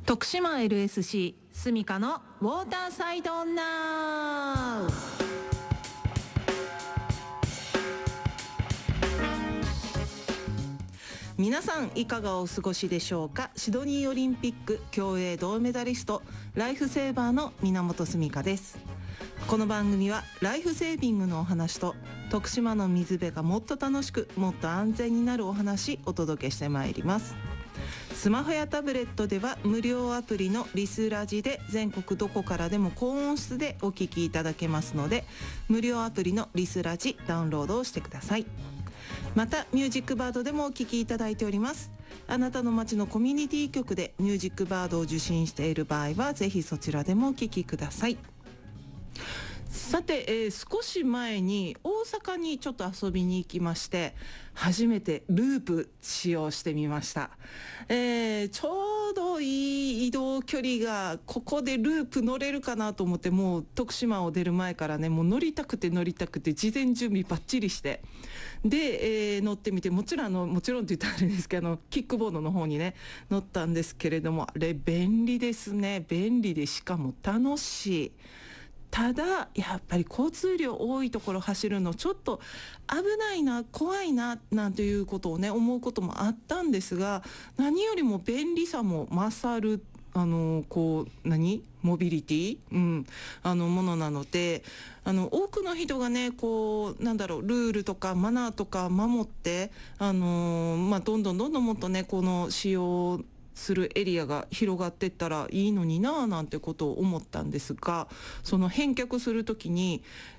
徳島 LSC スミカのウォーターサイドナウ。皆さんいかがお過ごしでしょうか。シドニーオリンピック競泳銅メダリスト、ライフセーバーの源スミカです。この番組はライフセービングのお話と徳島の水辺がもっと楽しくもっと安全になるお話お届けしてまいります。スマホやタブレットでは無料アプリのリスラジで全国どこからでも高音質でお聞きいただけますので、無料アプリのリスラジダウンロードをしてください。またミュージックバードでもお聞きいただいております。あなたの街のコミュニティ局でミュージックバードを受信している場合はぜひそちらでもお聞きください。さて、少し前に大阪にちょっと遊びに行きまして、初めてループ使用してみました。ちょうどいい移動距離がここでループ乗れるかなと思って、もう徳島を出る前からね、もう乗りたくて事前準備バッチリしてで、乗ってみて、もちろんって言ったらあれですけど、キックボードの方にね乗ったんですけれども、あれ便利ですね。便利でしかも楽しい。ただやっぱり交通量多いところ走るのちょっと危ないな、怖いななんていうことをね思うこともあったんですが、何よりも便利さも勝るモビリティ、ものなので、多くの人がねルールとかマナーとか守って、どんどんもっとねこの使用するエリアが広がっていったらいいのにななんてことを思ったんですが、その返却するときに